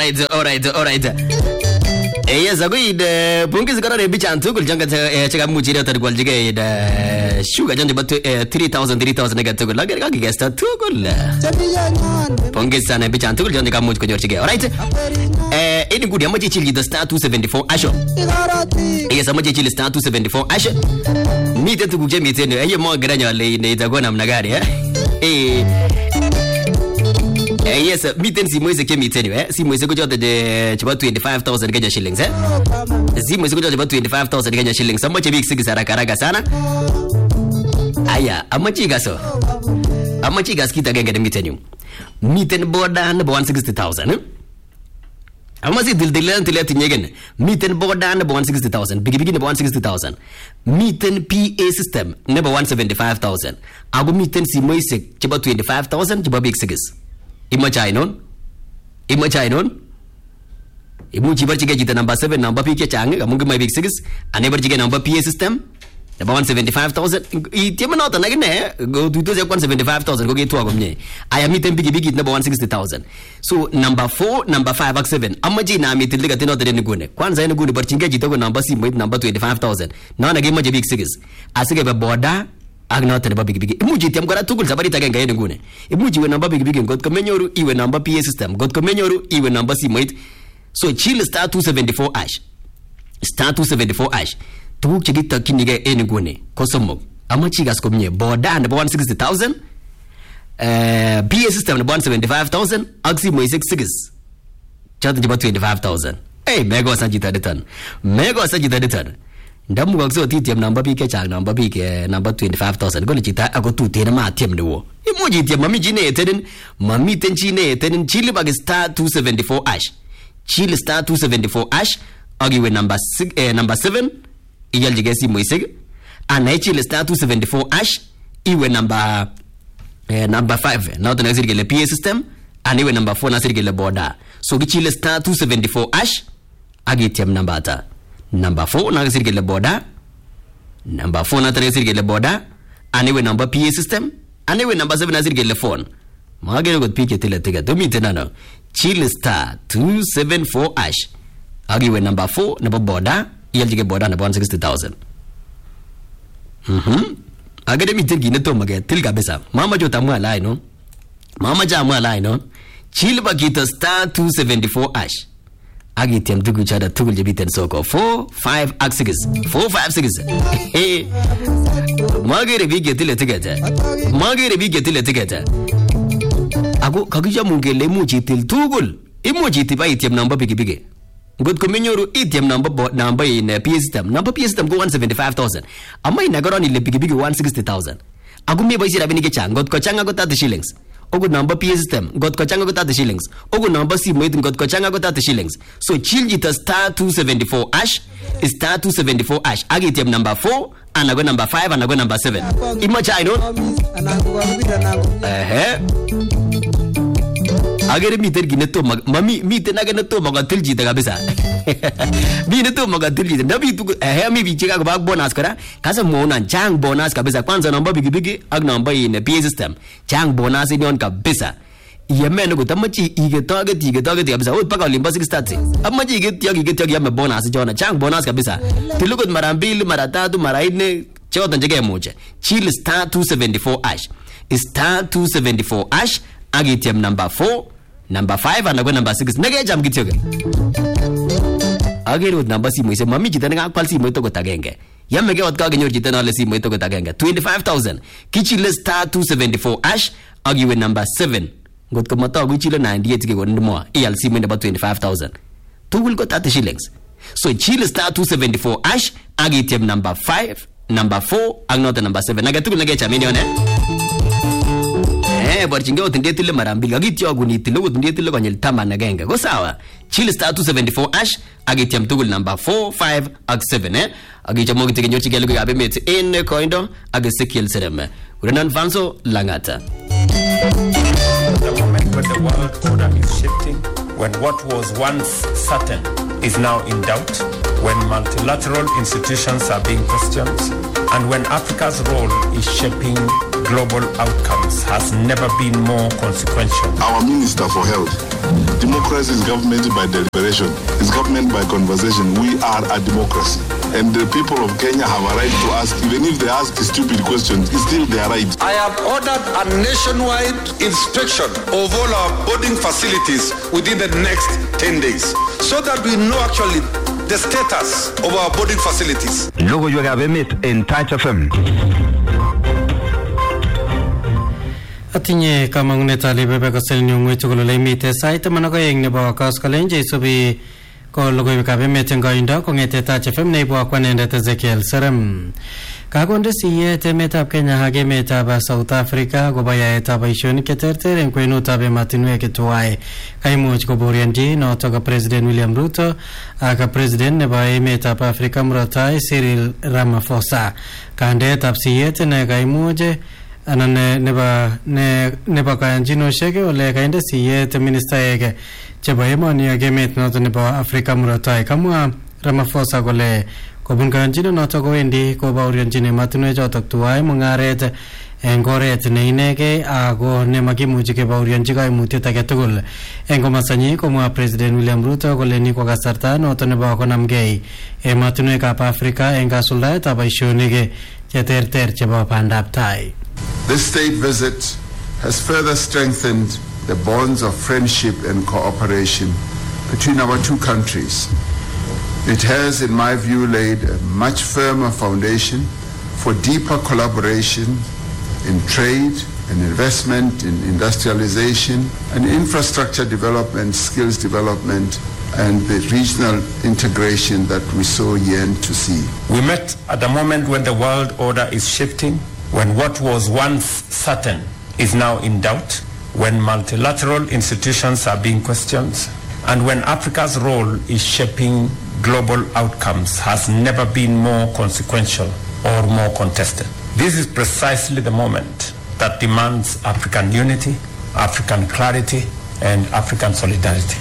Alright. Yes, agreed. Punkis got a bitch and took Junga check out Mujira to Gualjiga, sugar Junga, but 3,000 negative like a guest at two good. Punkis and a bitch and took Junga Mujka. Alright. Any good Yamaji Chili, the star 274 Asher. Yes, Amaji Chili star 274 Asher. Meet it to Jimmy, and you're more granularly in the Gonam Nagaria. Yes, meeting si mwezi ke meeting si mwezi ko jota de about 25,000 Kenya shillings si mwezi ko jota about 25,000 Kenya shillings sama che big six haraka sana aya amachiga kita genge de meeting border number 160,000 amasi dildilan tilet nyegen meeting border number 160,000 big number 160,000 meeting PA system number 175,000 ago meeting si mwezi che about 25,000 che big six Ima chainon Imu chibar chike jita number 7 number PK chang kamungi may big 6 anebar chike number PA system number 175,000 itiama nota na gine go to 175,000 go gitu agomnye aya mitem bigi number 160,000 so number 4 number 5 ak 7 amaji na mitil liga tinota den gune kwanza ene gune bar chike jita go number si number 25,000 na na game big 6 asige ba border agnota ne big imuji tiam gara tugul sabari tagenga yene ngune imuji we number big god komenyoru iwe number PA system god komenyoru iwe number simoit so chill star 274 ash tuguk chigita kinige yene ngune kosomo amachi gas komnye boda number 160,000 PA system number 175,000 aksi mo 66 chat jiba 25,000 mega sajita detan ndamu ga so titiam number PK chang number PK number 25,000 go chita ago tu te ma tiam dewo imuji tiam mami jine teden mami tenchi ne teden chili bag star 274 ash chili star 274 ash agi we number 7 iyal jigesi moiseg ana chili star 274 ash iwe number 5 now the next gele PA system and iwe number 4 nasir gele border so chili star 274 ash agi tiam number ta number 4 na sirgele border number 4 na sirgele border aniwe number PA system aniwe number 7 na sirgele phone magere got pike tele tega domi tenana chill star 274 ash agiwe number 4 number border yeljige border na 160,000 agade mi tirgi ne to mage tilga besa mama jota mu alai no chill bagita star 274 ash agi tiam dugu chada tugul jebiten soko 4 5 6 magere bige tile tigeta ago kagija mungele muji til tugul imuji tiba itiam number bige god komenyoru itiam number in PA system go 175,000 amai nagaroni le bige 160,000 ago me baisi rabini ke chang god ko changa go 30 shillings ogo number PA system god ko changa go 30 shillings ogo number si moit god ko changa go 30 shillings so chiljita star 274 ash star 274 ash agitiam number 4 anago number 5 anago number 7 imacha I know agere miter gineto mami miter naga neto magatil jita kabisa mi neto magatil jita nabi tu mi bichika ko bag bonus kara kasa mona chang bonus kabisa kwanza number bigi ag number in PA system chang bonus ni on kabisa yemen ko tamachi ige target kabisa ot paka limba 6 stats amachi ige tiagi yame bonus jona chang bonus kabisa tilukot mara 2 mara 3 mara 4 chota njege moja chill star 274 ash star 274 ash agitiam number 4 number 5 anago number 6 nage jam gityoge agero number si moise mami jitana ga kwal si moito ko tagenge yamege wat ka genyor jitana le si moito ko tagenge 25,000 kichile star 274 ash agiwe number 7 got ko mata go chile 98 ke gon mo el si mende ba 25,000 tugul ko 30 shillings so chile star 274 ash agitiam number 5 number 4 agnota number 7 naga tugul nage chamini one barchinge otindetile marambili agityo agunitile otindetile konyel taman agenge go sawa chill star 274 ash agitiam tugul number 4 5 ak 7 agichamo gitike nyochi gelu gabe met en koindo agesekiel sereme urenan fanso langata. The moment when the world order is shifting, when what was once certain is now in doubt, when multilateral institutions are being questioned, and when Africa's role is shaping global outcomes has never been more consequential. Our Minister for Health, Democracy is government by deliberation. It's government by conversation. We are a democracy. And the people of Kenya have a right to ask, even if they ask stupid questions, it's still their right. I have ordered a nationwide inspection of all our boarding facilities within the next 10 days so that we know actually the status of our boarding facilities. Logoywek ab emet en Touch FM. Atinye kamang'unet ale bebekosel nyung'ui tugul ole imite sait 12 nebo koskolen cheisubi ko logoywek ab emet eng koindo kong'ete Touch FM neibwa kwanendet Ezekiel Serem. Kakonde siyet emetab Kenya ak emetab South Africa koba yaetab boisionik cheterter eng kwenutab ematinwek tuwai. Kaimuch koborionji notok President William Ruto ak President nebo emetab Africa murot tai Cyril Ramaphosa. Kandeetab siyet ne kaimuch anan nebo kayanchinoshek ole kainde siyet ministaek chebo emoni ak emet noto nebo Africa murot tai. Kamwa Ramaphosa kole kobun kayanchino noto kowendi kobaorionjin ematinwek chotok tuwai mung'aret eng oret ne inegei ako nemakimuchi kebaorionji kaimutiet age tugul. Eng komasanyi komwa President William Ruto kole ni ko kasarta noto nebo konamgei ematinwekab Africa eng kasuldaetab boisionik cheterter chebo bandab tai. This state visit has further strengthened the bonds of friendship and cooperation between our two countries. It has, in my view, laid a much firmer foundation for deeper collaboration in trade and investment, in industrialization and infrastructure development, skills development, and the regional integration that we so yearn to see. We met at a moment when the world order is shifting, when what was once certain is now in doubt, when multilateral institutions are being questioned, and when Africa's role is shaping global outcomes has never been more consequential or more contested. This is precisely the moment that demands African unity, African clarity, and African solidarity.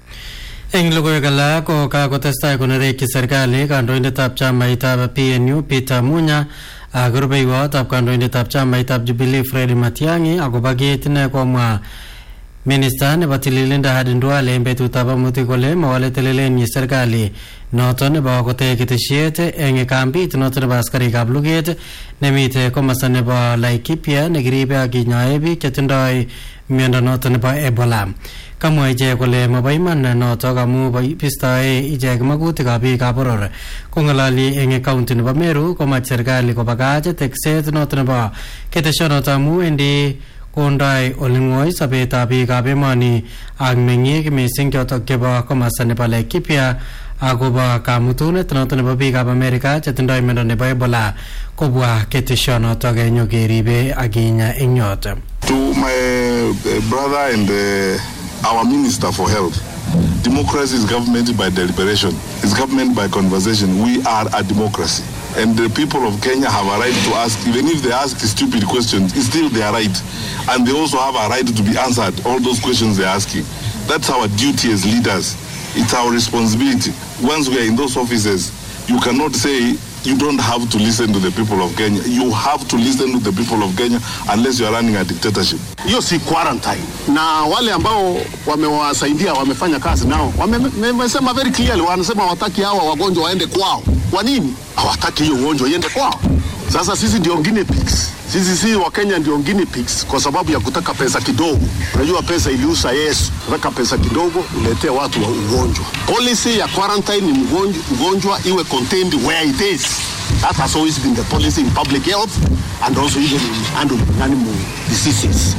Eng logoiwek alak ko kakotestai konerekyi serikali kandoindetab chamaitab PNU Peter Munya ak rubeiwotab kandoindetab chamaitab Jubilee Fred Matiang'i akobo kiit ne komwa Minister nebo tililindo Aden Duale eng betutab amut kole mawale telelenyi serikali noto nebo kotech ketesiet eng kambit noto nebo askarikab luget nemite komasta nebo Laikipia nekiribe ak kinyoe biik chetindoi miondo noto nebo Ebola. Kamwa ichek kole mabo iman notok amu bistoe ichek magutikab biikab boror. Kong'ololi eng county nebo Meru komach serikali kobakach tekset noto nebo ketesyonoto amu wendi kondoi oling'oi sobetab biikab emoni ak meng'ik mising chotok chebo komasta nebo Laikipia akobo kamutunet noto nebo biikab Amerika chetindoi miondo nebo Ebola kobwa ketesyonotok nyokeribe ak kinya eng yoto. To my brother and our Minister for Health, democracy is government by deliberation. It's government by conversation. We are a democracy. And the people of Kenya have a right to ask, even if they ask stupid questions, it's still their right. And they also have a right to be answered, all those questions they're asking. That's our duty as leaders. It's our responsibility. Once we are in those offices, you cannot say you don't have to listen to the people of Kenya. You have to listen to the people of Kenya unless you are running a dictatorship. Hiyo si quarantine. Na wale ambao wamewasaidia wamefanya kazi nao wamesema very clearly, wanasema hawataki hawa wagonjwa waende kwao. Kwa nini hawataki hiyo ugonjwa iende kwao? Sasa sisi ndio guinea pigs. Sisi wa Kenya ndio guinea pigs kwa sababu ya kutaka pesa kidogo. Unajua pesa iliusa Yesu. Nataka pesa kidogo uletee watu wa ugonjwa. Policy ya quarantine ni ugonjwa iwe contained where it is. That has always been the policy in public health and also even in handling animal diseases.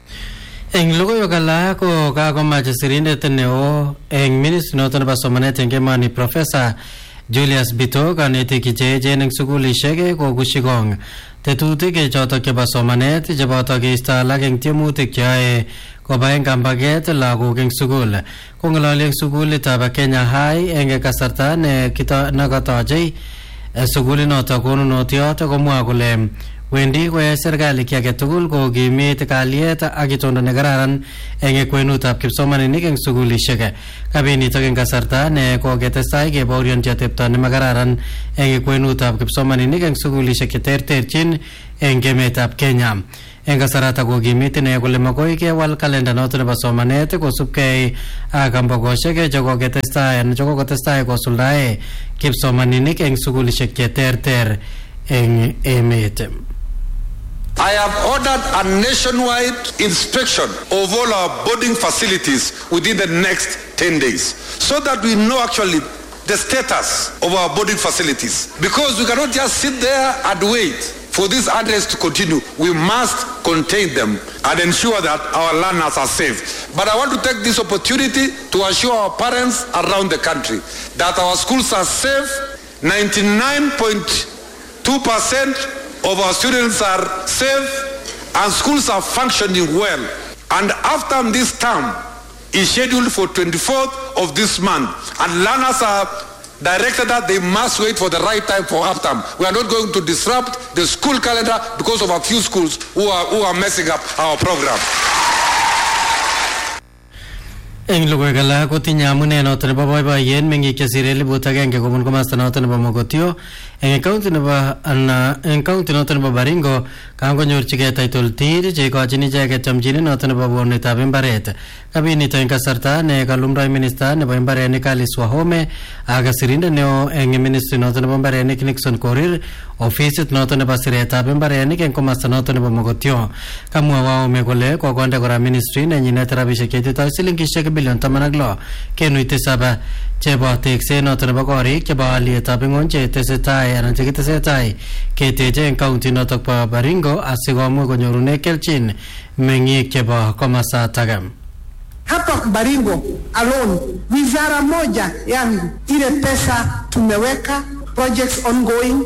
Eng logoiwek alak ko kakomach sirindet neo eng ministry noto nebo somanet eng emoni Professor Julius Bito kanetik icheechen eng sukulishek kokushikong tetutik chotok chebo somanet cheboto keisto alak eng tiemutik cheyoe koba eng kambaget lagok eng sukul. Kong'ololi eng sukulitab Kenya High eng kasarta nekatochei sukulinoto konunotiot komwa kole wendi koyae serikali ki age tugul kokimit kalyet ak itondo nekararan eng kwenutab kipsomaninik eng sukulishek. Kabinitok eng kasarta ne koketestai kebaorionji atepto nemakararan eng kwenutab kipsomaninik eng sukulishek cheterterchin eng emetab Kenya. eng kasarata kokimit ine kole makoi kewal kalenda noto nebo somanet kosubkei ak kambokoshek chekokotestai kosuldae kipsomaninik eng sukulishek cheterter eng emet. I have ordered a nationwide inspection of all our boarding facilities within the next 10 days so that we know actually the status of our boarding facilities. Because we cannot just sit there and wait for this unrest to continue. We must contain them and ensure that our learners are safe. But I want to take this opportunity to assure our parents around the country that our schools are safe. 99.2% of our students are safe and schools are functioning well. And after this term is scheduled for 24th of this month, and learners are directed that they must wait for the right time for half term. We are not going to disrupt the school calendar because of a few schools who are messing up our program. Eng lugwegala kotinya amune noto nebo boiboiyet mengik chesire 1,000 kobun komasta noto nebo Mogotio eng county noto nebo Baringo kangonyorchigei title deed cheikochin icheket chomchinet noto nebo bonetab imbaret. Kabinito eng kasarta ne kalumdoi minister nebo imbarenik Alice Wahome ak sirindet neo eng ministry noto nebo imbarenik Nixon Korir ofisit noto nebo siretab imbarenik eng komasta noto nebo Mogotio. Kamwa Wahome kole kokonde kora ministry nenyinet rabisiek cheititoi silingishek bilion 16 kenuit 7 chebo tekset noto nebo korik chebo alietab ing'ony chetesetai anan chekitesetai keteche eng county noto bo Baringo asikomuch konyorune kelchin meng'ik chebo komasatak. Hapa Baringo alone wizara moja yangu ile pesa tumeweka projects ongoing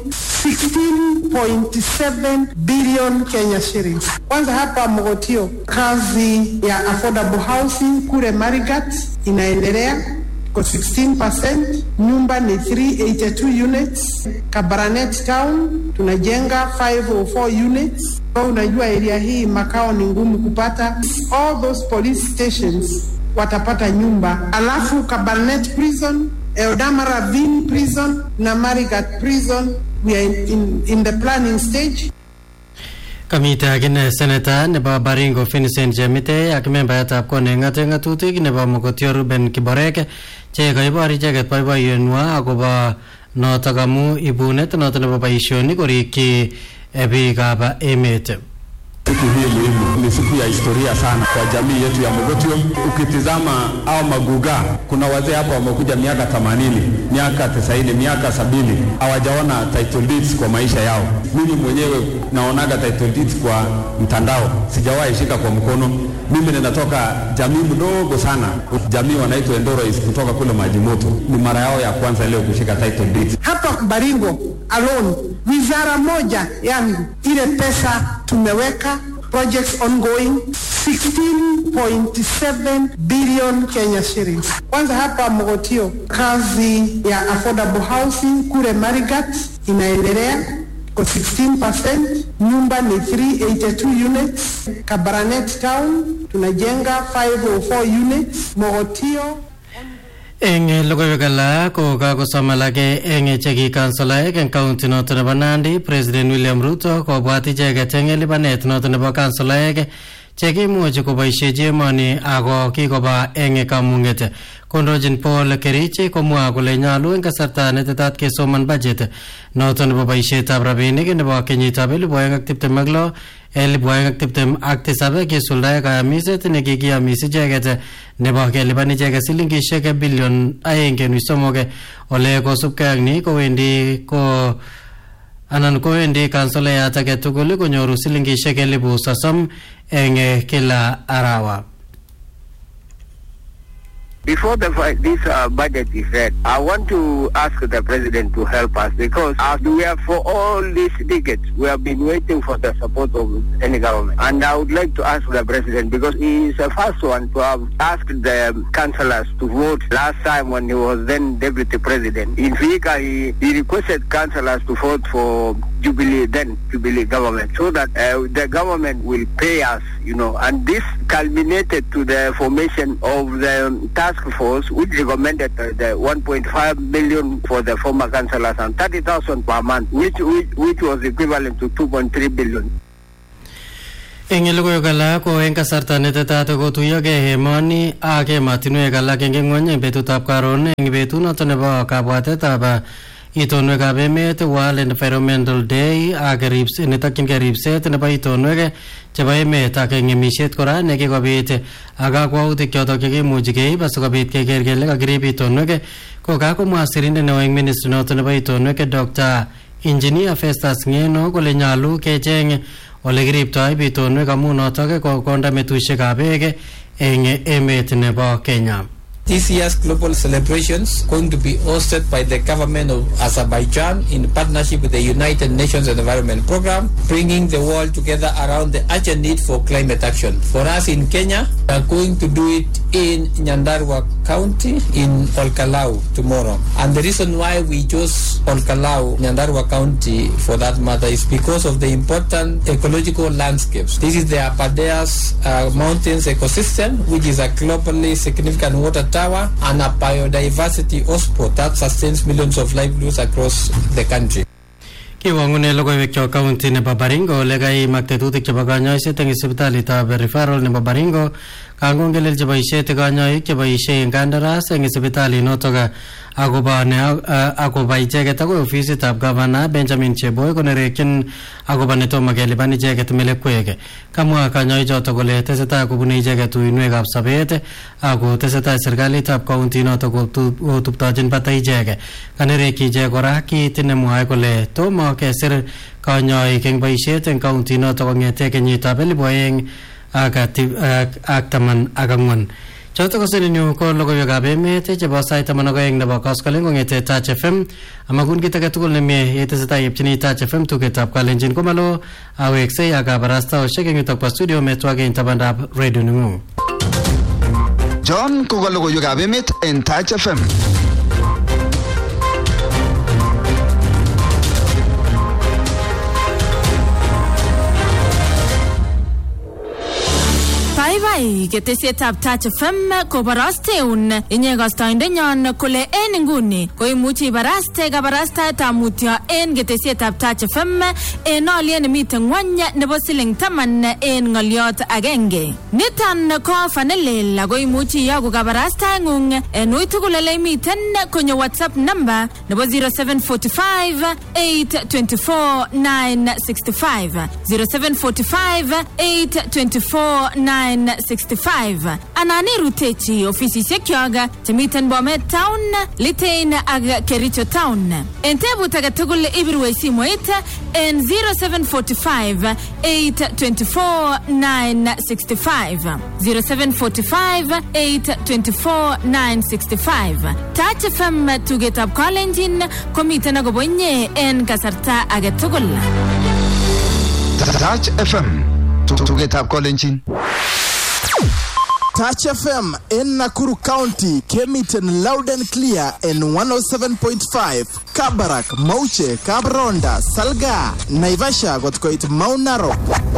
16.7 billion Kenya shillings. Kwanza hapa Mogotio kazi ya affordable housing kule Marigat inaendelea kwa 16%, nyumba ni 382 units. Kabarnet town tunajenga 504 units. Kwa unajua area hii makao ni ngumu kupata. All those police stations watapata nyumba. Alafu Kabarnet prison, Eldama Ravine prison na Marigat prison we are in the planning stage. Kamita agine Senator nebo Baringo Vincent Jemite ak membayatab kone ngatutik nebo Mogotio Ruben Kiborek che kaibor icheket boiboiyenwa akobo notok amu ibunet notok nebo boisionik korikyi biikab emet. Siku hii muhimu ni siku ya historia sana kwa jamii yetu ya Mogotio. Ukitizama au maguga, kuna wazee hapa wamekuja miaka 80, miaka 90, miaka 70 hawajaona title deeds kwa maisha yao. Mimi mwenyewe naonaga title deeds kwa mtandao, sijawahi shika kwa mkono. Mimi ninatoka jamii mdogo sana, jamii wanaitwa Endorois kutoka kule Majimoto. Ni mara yao ya kwanza leo kushika title deeds. Hapa Baringo alone wizara moja yangu ile pesa tumeweka projects ongoing 16.7 billion Kenya shillings. Kwanza hapa Mogotio kazi ya affordable housing kule Marigat inaendelea kwa 16%, nyumba ni 382 units. Kabarnet town tunajenga 504 units. Mogotio eng logoiwekala ko kakosomalake eng cheki kansolaek eng county noto nebo Nandi President William Ruto kobwat icheket eng lipanet noto nebo kansolaek chekimuchi koboisiechi emoni ako kikoba eng kamung'et. Kondochin Paul Kerich komwa kole nyolu eng kasarta netetat kesoman budget noto nebo boisietab rabinik nebo kenyitab 2026 2027 kesuldae kayamiset nekikiyamis icheket nebo kelipan icheket silingishek bilion 2.3 ole kosubkei ak ni kowendi kansolayat age tugul konyoru silingishek 30,000 eng kila arawa. Before this budget is read, I want to ask the president to help us because we have for all these decades we have been waiting for the support of any government, and I would like to ask the president because he is the first one to have asked the councillors to vote last time when he was then deputy president. In Fika, he requested councillors to vote for Jubilee government so that the government will pay us, and this culminated to the formation of the task force which recommended the 1.5 million for the former councillors and 30,000 per month, which was equivalent to 2.3 billion. Eng logoiwek alak ko eng kasarta netetat kotuyogei emoni ak ematinwek alak eng ng'ony eng betutab karon eng betunoto nebo kabwatetab itonwekab emet World Environmental Day ak netokyingei ripset nebo itonwek chebo emet ak ng'emisiet kora nekikobit ak kakwautik chotok chekimuchi keib asikobit keker kele kakirib itonwek ko kakomwa sirindet neo eng ministry noto nebo itonwek Dr. Engineer Festus Ng'eno kole nyalu kecheng ole kiriptoi itonwek amu notok kokonda metusiekab beek eng emet nebo Kenya. This year's global celebrations going to be hosted by the government of Azerbaijan in partnership with the United Nations Environment Program, bringing the world together around the urgent need for climate action. For us in Kenya, we are going to do it in Nyandarua County in Olkalau tomorrow. And the reason why we chose Olkalau, Nyandarua County for that matter, is because of the important ecological landscapes. This is the Aberdares Mountains ecosystem, which is a globally significant water tower and a biodiversity hotspot that sustains millions of livelihoods across the country. Kiwangune logoiwek cho county nebo Baringo legai maktetutik chebo kanyoiset eng sipitalitab referral nebo Baringo kangongelel cheboisiet kanyoik cheboisie eng kandaras eng sipitali notok akoba icheket akoi ofisitab gavana Benjamin Cheboy konerekyin akoba netomo kelipan icheket melekwek. Kamwa kanyoik chotok kole tesetai kobune icheket uinwekab sobet ako tesetai serikalitab county notok kotuptochin batai icheket. Kanerekyi ichek kora kit nemwoe kole tomo kesir kanyoik eng boisiet eng county notok kong'ete kenyitab 2014. Choto ko sininyu ko logoiwekab emet chebo sait 12 nebo koskolen kong'ete Touch FM. Amakun kit age tugul nemie yetesetai yepchini Touch FM tugetab kalenjin komalo aweksei ak kabarastaosiek eng yutok bo studio metwage eng tabandab radio ning'ung. John ko logoiwekab emet en Touch FM. Bye ketesietab Touch FM kobarasteun inye kastoindenyon kole en nguni koimuchi ibaraste kabarastaetab mutyo en ketesietab Touch FM en olyet nemiten ng'wony nebo siling 10 en ng'olyot agenge. Niton ko fanelel ako imuchi iyoku kabarastaeng'ung en ui tugul ole imiten konyo WhatsApp number nebo 0745 824 965 0745 824 965 anani rutechi ofisisiek yoga chemiten Bomet Town, Litein ak Kericho Town. En tebut age tugul ibirwe simoit en 0745 824 965 0745 824 965. Touch FM tugetab kalenjin komiten akobo inye en kasarta age tugul. Touch FM tugetab kalenjin. Touch FM in Nakuru County came it in loud and clear in 107.5. Kabarak, Mauche, Kabronda, Salga, Naivasha got quite Mount Narok.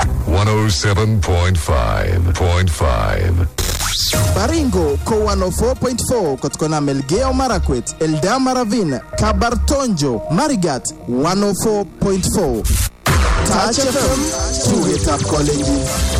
107.5. Baringo ko 104.4 kotkona Melgeo Marakwet, Eldama Ravine, Kabartonjo, Marigat 104.4. Touch FM, to get up college.